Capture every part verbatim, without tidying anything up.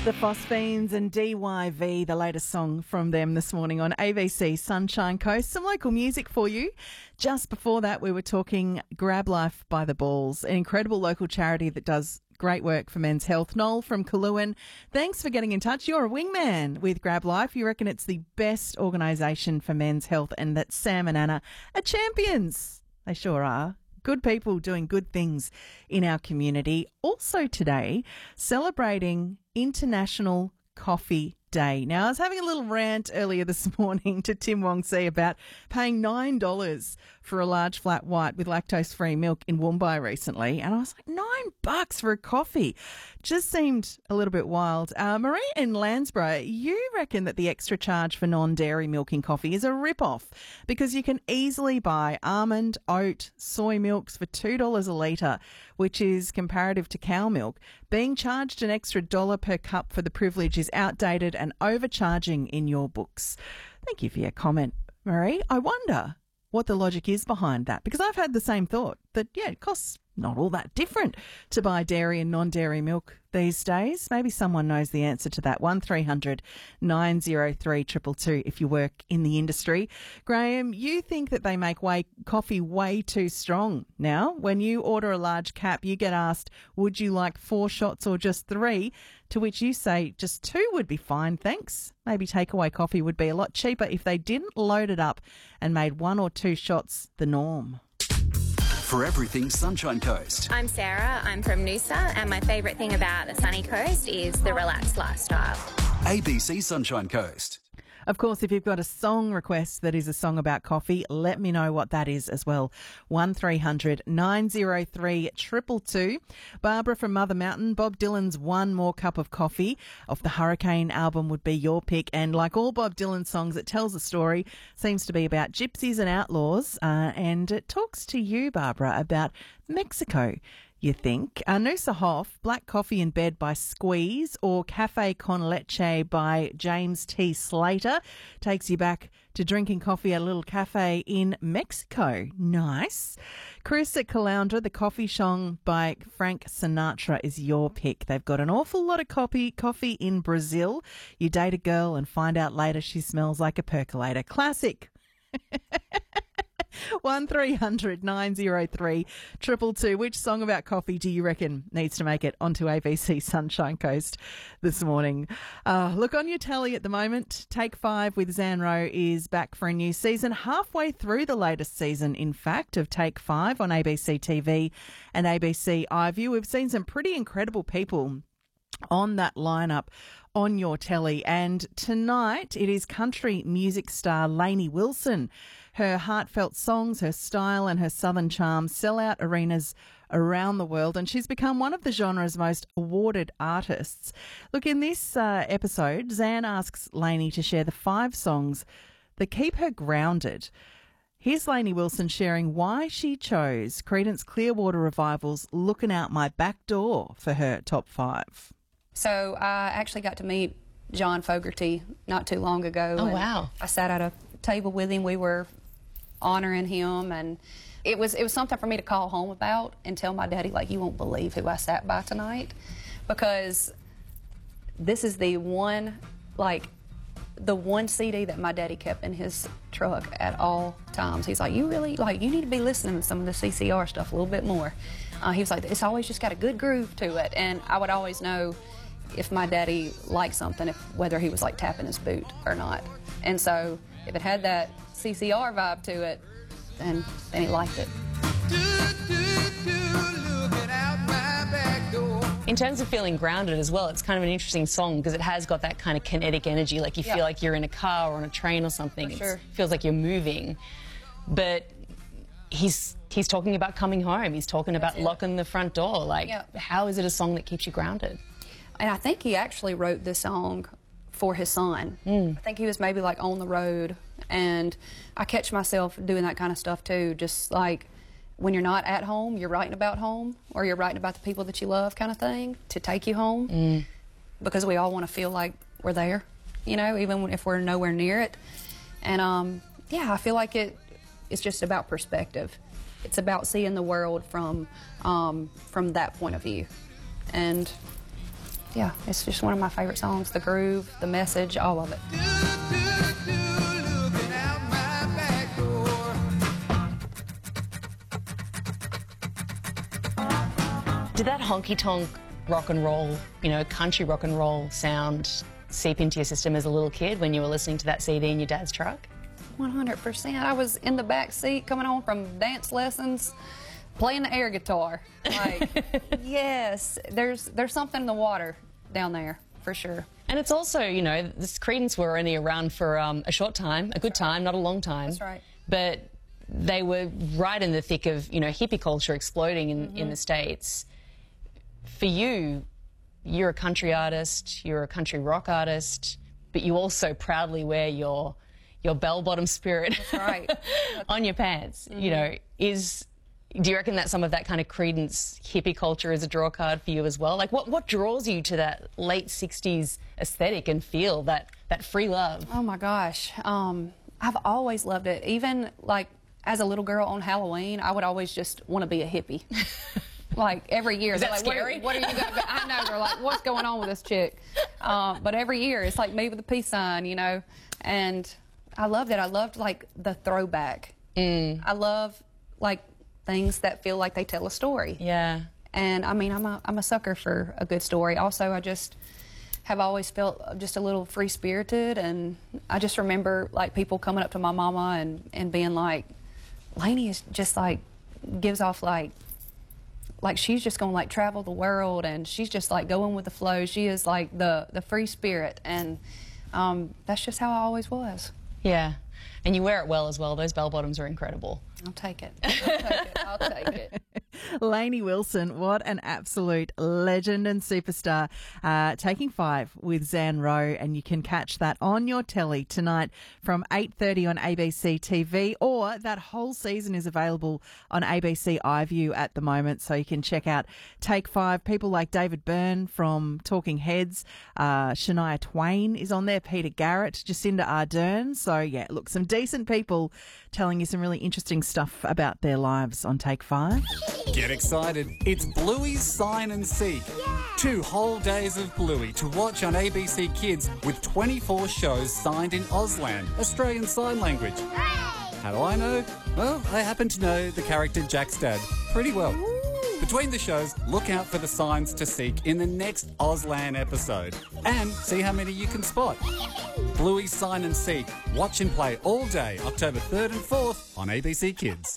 The Phosphines and D Y V, the latest song from them this morning on A B C Sunshine Coast. Some local music for you. Just before that, we were talking Grab Life by the Balls, an incredible local charity that does great work for men's health. Noel from Kaluan, thanks for getting in touch. You're a wingman with Grab Life. You reckon it's the best organisation for men's health and that Sam and Anna are champions. They sure are. Good people doing good things in our community. Also today, celebrating International Coffee Day. Now, I was having a little rant earlier this morning to Tim Wong See about paying nine dollars for a large flat white with lactose-free milk in Woombye recently, and I was like, nine bucks for a coffee? Just seemed a little bit wild. Uh, Marie in Landsborough, you reckon that the extra charge for non-dairy milk in coffee is a rip-off because you can easily buy almond, oat, soy milks for two dollars a litre, which is comparative to cow milk. Being charged an extra dollar per cup for the privilege is outdated and overcharging in your books. Thank you for your comment, Marie. I wonder what the logic is behind that, because I've had the same thought that, yeah, it costs not all that different to buy dairy and non-dairy milk these days. Maybe someone knows the answer to that. one three hundred nine oh three two two two if you work in the industry. Graham, you think that they make way, coffee way too strong. Now, when you order a large cap, you get asked, would you like four shots or just three? To which you say just two would be fine, thanks. Maybe takeaway coffee would be a lot cheaper if they didn't load it up and made one or two shots the norm. For everything Sunshine Coast. I'm Sarah, I'm from Noosa, and my favourite thing about the sunny coast is the relaxed lifestyle. A B C Sunshine Coast. Of course, if you've got a song request that is a song about coffee, let me know what that is as well. one three hundred nine oh three two two two. Barbara from Mother Mountain, Bob Dylan's One More Cup of Coffee off the Hurricane album would be your pick. And like all Bob Dylan songs, it tells a story, seems to be about gypsies and outlaws. Uh, and it talks to you, Barbara, about Mexico. You think. Uh, Noosa Hoff, Black Coffee in Bed by Squeeze, or Cafe Con Leche by James T. Slater takes you back to drinking coffee at a little cafe in Mexico. Nice. Chris at Caloundra, The Coffee Song by Frank Sinatra is your pick. They've got an awful lot of coffee, coffee in Brazil. You date a girl and find out later she smells like a percolator. Classic. one three hundred nine oh three two two two. Which song about coffee do you reckon needs to make it onto A B C Sunshine Coast this morning? Uh, look on your telly at the moment. Take Five with Zanro is back for a new season, halfway through the latest season, in fact, of Take Five on A B C T V and A B C iView. We've seen some pretty incredible people on that lineup on your telly, and tonight it is country music star Lainey Wilson. Her heartfelt songs, her style and her southern charm sell out arenas around the world, and she's become one of the genre's most awarded artists. Look, in this uh, episode, Zan asks Lainey to share the five songs that keep her grounded. Here's Lainey Wilson sharing why she chose Creedence Clearwater Revival's Looking Out My Back Door for her top five. So I actually got to meet John Fogerty not too long ago. Oh, wow. I sat at a table with him. We were honoring him, and it was it was something for me to call home about and tell my daddy, like, you won't believe who I sat by tonight, because this is the one, like, the one C D that my daddy kept in his truck at all times. He's like, you really, like, you need to be listening to some of the C C R stuff a little bit more. Uh, he was like, it's always just got a good groove to it, and I would always know if my daddy liked something, if whether he was like tapping his boot or not. And so if it had that C C R vibe to it, then, then he liked it. In terms of feeling grounded as well, it's kind of an interesting song because it has got that kind of kinetic energy, like you Yeah. feel like you're in a car or on a train or something. For sure. It feels like you're moving. But he's he's talking about coming home. He's talking about locking the front door. Like, Yeah. how is it a song that keeps you grounded? And I think he actually wrote this song for his son. Mm. I think he was maybe like on the road, and I catch myself doing that kind of stuff too, just like when you're not at home, you're writing about home, or you're writing about the people that you love, kind of thing, to take you home, mm. because we all want to feel like we're there, you know, even if we're nowhere near it. And um, yeah, I feel like it it's just about perspective. It's about seeing the world from um, from that point of view. And yeah, it's just one of my favorite songs. The groove, the message, all of it. Did that honky-tonk rock and roll, you know, country rock and roll sound seep into your system as a little kid when you were listening to that C D in your dad's truck? one hundred percent. I was in the back seat coming home from dance lessons, playing the air guitar. Like, yes, there's there's something in the water down there, for sure. And it's also, you know, this Creedence were only around for um, a short time, a good time, not a long time. That's right. But they were right in the thick of, you know, hippie culture exploding in, Mm-hmm. in the States. For you, you're a country artist, you're a country rock artist, but you also proudly wear your your bell-bottom spirit That's right. on your pants. Mm-hmm. You know, is do you reckon that some of that kind of Creedence hippie culture is a draw card for you as well? Like, what what draws you to that late sixties aesthetic and feel, that that free love? Oh my gosh, um, I've always loved it. Even like as a little girl on Halloween, I would always just want to be a hippie. Like every year, Is they're that like, scary? What, are, what are you going to I know, they're like, what's going on with this chick? Um, but every year, it's like me with a peace sign, you know? And I loved it. I loved, like, the throwback. Mm. I love, like, things that feel like they tell a story. Yeah. And, I mean, I'm a, I'm a sucker for a good story. Also, I just have always felt just a little free-spirited, and I just remember, like, people coming up to my mama and, and being like, Lainey is just, like, gives off, like, like she's just going to like travel the world, and she's just like going with the flow. She is like the the free spirit, and um, that's just how I always was. Yeah. And you wear it well as well. Those bell bottoms are incredible. I'll take it. I'll take it. I'll take it. Lainey Wilson, what an absolute legend and superstar. Uh, Taking Five with Zan Rowe, and you can catch that on your telly tonight from eight thirty on A B C T V, or that whole season is available on A B C iView at the moment, so you can check out Take Five. People like David Byrne from Talking Heads, uh, Shania Twain is on there, Peter Garrett, Jacinda Ardern. So, yeah, look, some decent people telling you some really interesting stuff about their lives on Take Five. Get excited. It's Bluey's Sign and Seek. Two whole days of Bluey to watch on A B C Kids with twenty-four shows signed in Auslan, Australian Sign Language. How do I know? Well, I happen to know the character Jack's dad pretty well. Between the shows, look out for the signs to seek in the next Auslan episode and see how many you can spot. Bluey's Sign and Seek. Watch and play all day, October third and fourth on A B C Kids.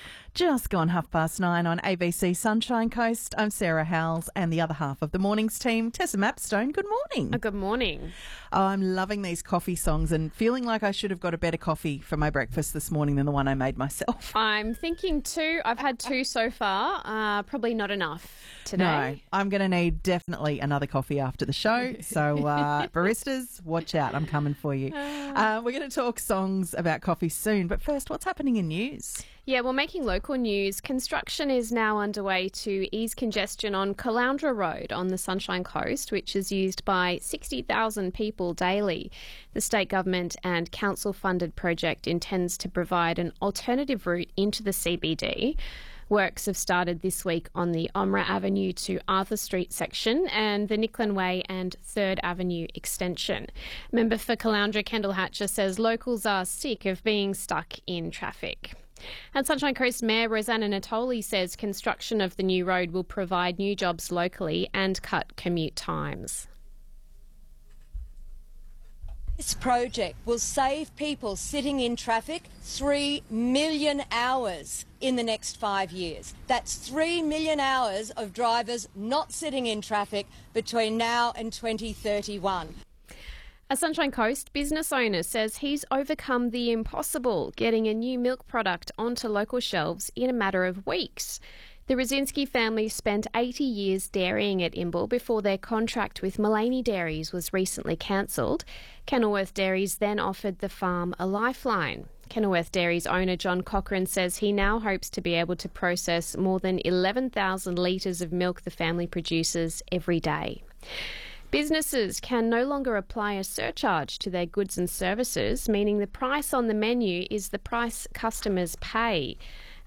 Just gone half past nine on A B C Sunshine Coast. I'm Sarah Howells, and the other half of the morning's team, Tessa Mapstone. Good morning. Good morning. Oh, I'm loving these coffee songs and feeling like I should have got a better coffee for my breakfast this morning than the one I made myself. I'm thinking two. I've had two so far. Uh, probably not enough today. No, I'm going to need definitely another coffee after the show. So, uh, baristas, watch out. I'm coming for you. Uh, we're going to talk songs about coffee soon. But first, what's happening in news? Yeah, well, making local news, construction is now underway to ease congestion on Caloundra Road on the Sunshine Coast, which is used by sixty thousand people daily. The state government and council-funded project intends to provide an alternative route into the C B D. Works have started this week on the Omra Avenue to Arthur Street section and the Nicklin Way and third Avenue extension. Member for Caloundra, Kendall Hatcher, says locals are sick of being stuck in traffic. And Sunshine Coast Mayor Rosanna Natoli says construction of the new road will provide new jobs locally and cut commute times. This project will save people sitting in traffic three million hours in the next five years. That's three million hours of drivers not sitting in traffic between now and twenty thirty-one. A Sunshine Coast business owner says he's overcome the impossible, getting a new milk product onto local shelves in a matter of weeks. The Rosinski family spent eighty years dairying at Imbil before their contract with Mullaney Dairies was recently cancelled. Kenilworth Dairies then offered the farm a lifeline. Kenilworth Dairies owner John Cochran says he now hopes to be able to process more than eleven thousand litres of milk the family produces every day. Businesses can no longer apply a surcharge to their goods and services, meaning the price on the menu is the price customers pay.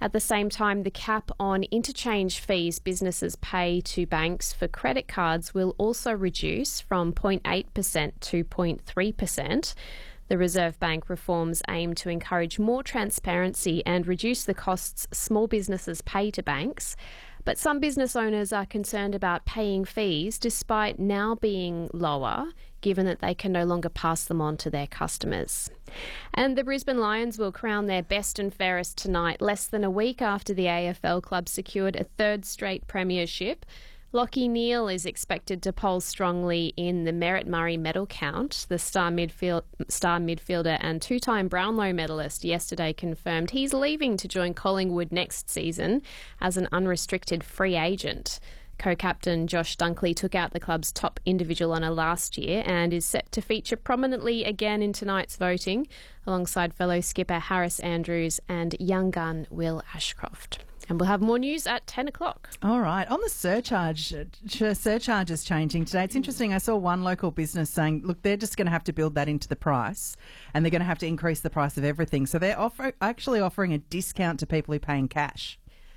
At the same time, the cap on interchange fees businesses pay to banks for credit cards will also reduce from zero point eight percent to zero point three percent. The Reserve Bank reforms aim to encourage more transparency and reduce the costs small businesses pay to banks. But some business owners are concerned about paying fees despite now being lower, given that they can no longer pass them on to their customers. And the Brisbane Lions will crown their best and fairest tonight, less than a week after the A F L club secured a third straight premiership. Lachie Neale is expected to poll strongly in the Merritt Murray medal count. The star, midfield, star midfielder and two-time Brownlow medalist yesterday confirmed he's leaving to join Collingwood next season as an unrestricted free agent. Co-captain Josh Dunkley took out the club's top individual honour last year and is set to feature prominently again in tonight's voting, alongside fellow skipper Harris Andrews and young gun Will Ashcroft. And we'll have more news at ten o'clock. All right. On the surcharge, surcharges changing today. It's interesting. I saw one local business saying, look, they're just going to have to build that into the price and they're going to have to increase the price of everything. So they're offer- actually offering a discount to people who pay in cash.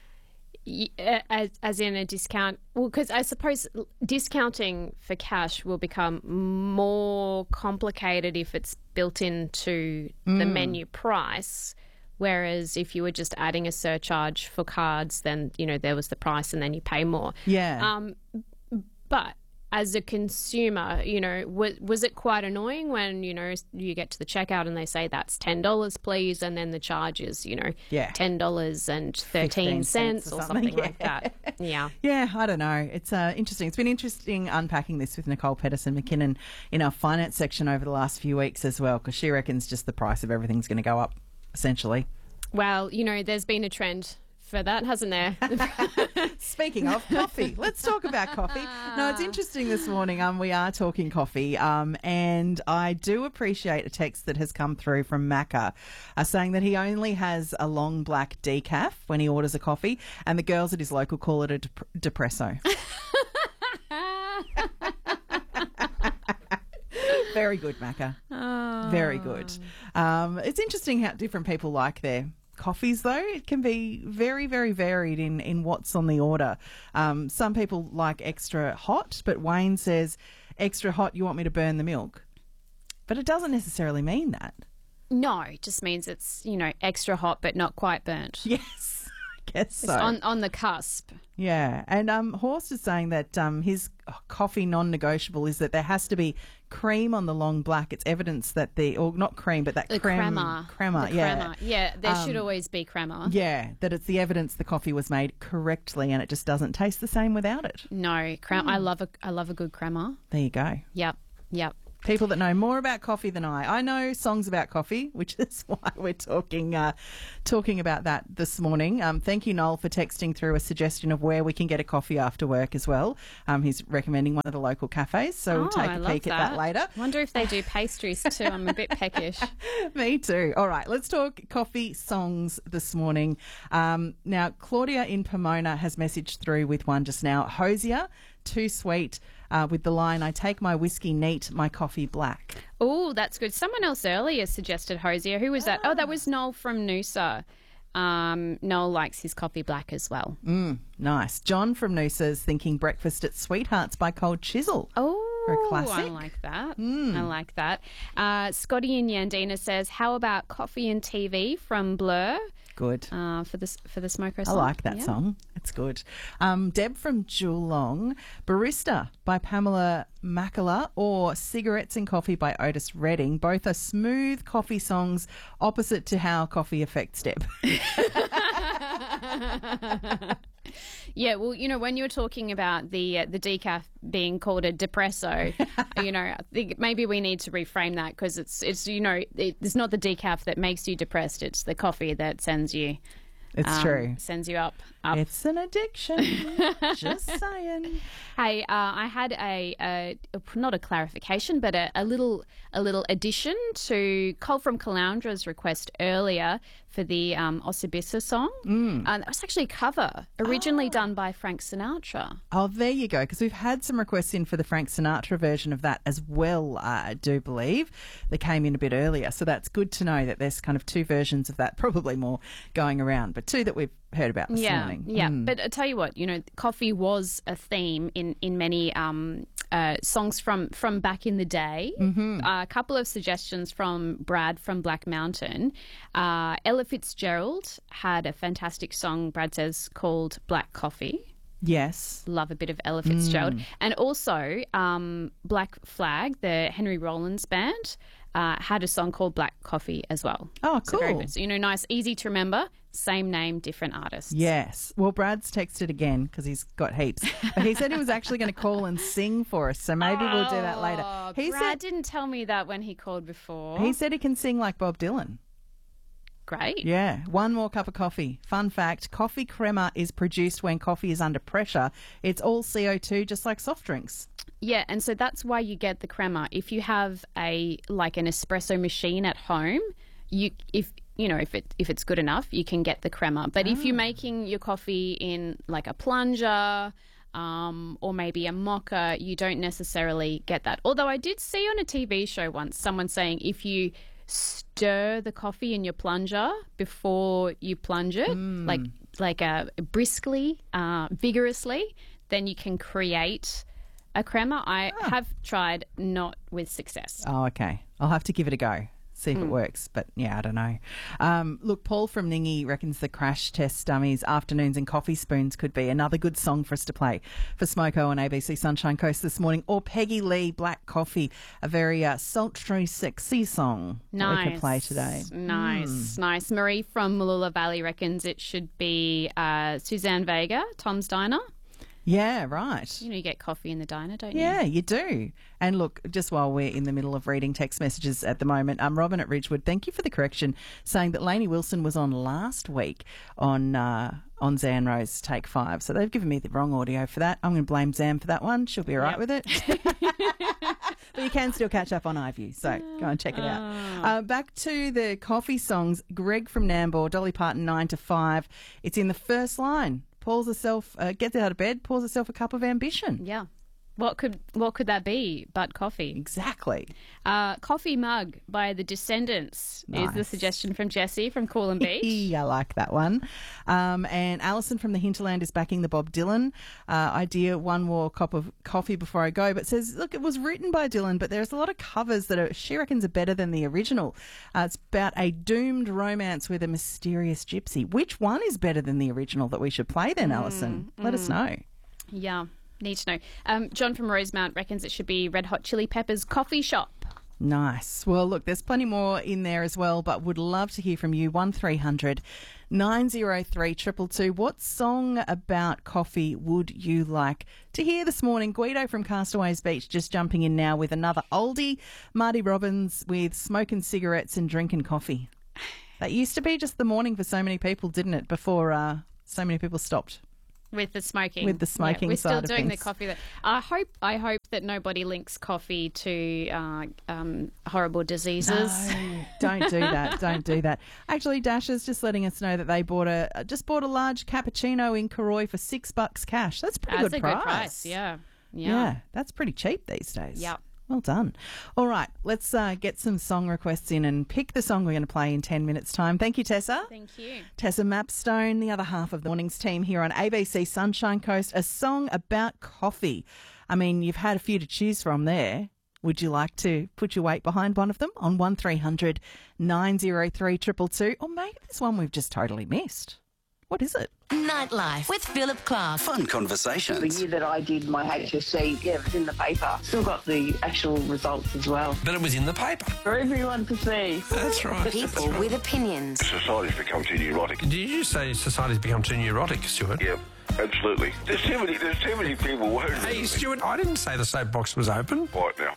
As, as in a discount? Well, because I suppose discounting for cash will become more complicated if it's built into mm. the menu price. Whereas if you were just adding a surcharge for cards, then, you know, there was the price and then you pay more. Yeah. Um, but as a consumer, you know, was, was it quite annoying when, you know, you get to the checkout and they say that's ten dollars, please, and then the charge is, you know, yeah. ten dollars and thirteen cents or something, something yeah. like that. Yeah. Yeah, I don't know. It's uh, interesting. It's been interesting unpacking this with Nicole Pedersen-McKinnon in our finance section over the last few weeks as well, because she reckons just the price of everything's going to go up, essentially. Well, you know, there's been a trend for that, hasn't there? Speaking of coffee, let's talk about coffee. No, it's interesting this morning. Um, we are talking coffee, um, and I do appreciate a text that has come through from Macca uh, saying that he only has a long black decaf when he orders a coffee, and the girls at his local call it a dep- depresso. Very good, Macca. Oh. Very good. Um, it's interesting how different people like their coffees, though. It can be very, very varied in, in what's on the order. Um, some people like extra hot, but Wayne says, extra hot, you want me to burn the milk? But it doesn't necessarily mean that. No, it just means it's, you know, extra hot but not quite burnt. Yes, I guess so. It's on, on the cusp. Yeah, and um, Horst is saying that um, his coffee non-negotiable is that there has to be cream on the long black. It's evidence that the, or not cream, but that the creme, crema. crema, the yeah. crema. Yeah, there um, should always be crema. Yeah, that it's the evidence the coffee was made correctly and it just doesn't taste the same without it. No, crema. Mm. I love a, I love a good crema. There you go. Yep, yep. People that know more about coffee than I. I know songs about coffee, which is why we're talking uh, talking about that this morning. Um, thank you, Noel, for texting through a suggestion of where we can get a coffee after work as well. Um, he's recommending one of the local cafes, so oh, we'll take I a love peek that. at that later. I wonder if they do pastries too. I'm a bit peckish. Me too. All right, let's talk coffee songs this morning. Um, now, Claudia in Pomona has messaged through with one just now. Hosier, Too Sweet, uh, with the line, I take my whiskey neat, my coffee black. Oh, that's good. Someone else earlier suggested Hosier. Who was that? Oh, that was Noel from Noosa. Um, Noel likes his coffee black as well. Mm, nice. John from Noosa is thinking Breakfast at Sweethearts by Cold Chisel. Oh, For a classic. I like that. Mm. I like that. Uh, Scotty in Yandina says, how about Coffee and T V from Blur? Good. Uh, for this for the Smoko I song. like that yeah. song. It's good. Um, Deb from Geelong, Barista by Pamela Makala or Cigarettes and Coffee by Otis Redding. Both are smooth coffee songs opposite to how coffee affects Deb. Yeah, well, you know, when you're talking about the uh, the decaf being called a depresso, you know, I think maybe we need to reframe that because it's it's you know it, it's not the decaf that makes you depressed; it's the coffee that sends you. It's um, true. Sends you up. up. It's an addiction. Just saying. Hey, uh, I had a, a, a not a clarification, but a, a little a little addition to Cole from Calandra's request earlier for the um, Osibisa song. Mm. Uh, that was actually a cover, originally oh. done by Frank Sinatra. Oh, there you go, because we've had some requests in for the Frank Sinatra version of that as well, uh, I do believe. They came in a bit earlier, so that's good to know that there's kind of two versions of that, probably more going around, but two that we've heard about this yeah, morning. Yeah, mm. but I tell you what, you know, coffee was a theme in, in many um, uh, songs from, from back in the day. Mm-hmm. Uh, a couple of suggestions from Brad from Black Mountain. Uh, Ella Fitzgerald had a fantastic song, Brad says, called Black Coffee. Yes. Love a bit of Ella Fitzgerald. Mm. And also um, Black Flag, the Henry Rollins band, uh, had a song called Black Coffee as well. Oh, so cool. Very good. So, you know, nice, easy to remember. Same name, different artists. Yes. Well, Brad's texted again because he's got heaps. But he said he was actually going to call and sing for us, so maybe oh, we'll do that later. He Brad said, didn't tell me that when he called before. He said he can sing like Bob Dylan. Great. Yeah. One more cup of coffee. Fun fact, coffee crema is produced when coffee is under pressure. It's all C O two, just like soft drinks. Yeah, and so that's why you get the crema. If you have a like an espresso machine at home, you if you know if it if it's good enough, you can get the crema. But oh. if you're making your coffee in like a plunger, um, or maybe a mocha, you don't necessarily get that. Although I did see on a T V show once someone saying if you stir the coffee in your plunger before you plunge it, mm. like like uh, briskly, uh, vigorously, then you can create a crema. I oh. have tried, not with success. Oh, okay. I'll have to give it a go. See if mm. it works, but yeah, I don't know. Um, look, Paul from Ningy reckons the Crash Test Dummies, Afternoons and Coffee Spoons could be another good song for us to play for Smoko on A B C Sunshine Coast this morning. Or Peggy Lee, Black Coffee, a very uh, sultry, sexy song nice. that we could play today. Nice, mm. nice. Marie from Mooloolah Valley reckons it should be uh, Suzanne Vega, Tom's Diner. Yeah, right. You know, you get coffee in the diner, don't you? Yeah, you do. And look, just while we're in the middle of reading text messages at the moment, um, Robin at Ridgewood, thank you for the correction, saying that Lainey Wilson was on last week on uh, on Zan Rose Take Five. So they've given me the wrong audio for that. I'm going to blame Zan for that one. She'll be all right yep. with it. But you can still catch up on iView, so go and check it out. Uh, back to the coffee songs. Greg from Nambour, Dolly Parton, nine to five. It's in the first line. Pours herself, uh, gets out of bed, pours herself a cup of ambition. Yeah. What could what could that be but coffee? Exactly. Uh, Coffee Mug by The Descendants nice. is the suggestion from Jessie from Coolum Beach. I like that one. Um, and Alison from the Hinterland is backing the Bob Dylan uh, idea, one more cup of coffee before I go, but says, look, it was written by Dylan, but there's a lot of covers that are, she reckons are better than the original. Uh, it's about a doomed romance with a mysterious gypsy. Which one is better than the original that we should play then, Alison? Mm, Let mm. us know. Yeah. Need to know. Um, John from Rosemount reckons it should be Red Hot Chili Peppers Coffee Shop. Nice. Well, look, there's plenty more in there as well, but would love to hear from you. one three hundred nine oh three two two two. What song about coffee would you like to hear this morning? Guido from Castaways Beach just jumping in now with another oldie. Marty Robbins with Smoking Cigarettes and Drinking Coffee. That used to be just the morning for so many people, didn't it, before uh, so many people stopped. With the smoking, with the smoking, yeah, we're side still of doing things. the coffee. That I hope, I hope that nobody links coffee to uh, um, horrible diseases. No, don't do that. Don't do that. Actually, Dasher's just letting us know that they bought a just bought a large cappuccino in Karoi for six bucks cash. That's a pretty that's good a price. Good price. Yeah. yeah, yeah, that's pretty cheap these days. Yep. Well done. All right, let's uh, get some song requests in and pick the song we're going to play in ten minutes' time. Thank you, Tessa. Thank you. Tessa Mapstone, the other half of the morning's team here on A B C Sunshine Coast, a song about coffee. I mean, you've had a few to choose from there. Would you like to put your weight behind one of them on one three hundred nine oh three two two two? Or maybe there's one we've just totally missed. What is it? Nightlife with Philip Clark. Fun conversations. The year that I did my H S C, yeah, it was in the paper. Still got the actual results as well. But it was in the paper. For everyone to see. That's right. People That's right. with opinions. Society's become too neurotic. Did you say society's become too neurotic, Stuart? Yeah, absolutely. There's too many, there's too many people worried. Hey, Stuart, I didn't say the soapbox was open. Right now.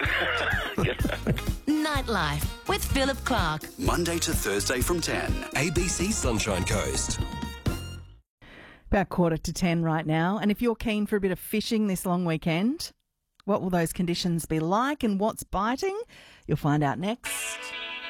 Nightlife with Philip Clark. Monday to Thursday from ten. A B C Sunshine Coast. About quarter to ten right now. And if you're keen for a bit of fishing this long weekend, what will those conditions be like and what's biting? You'll find out next.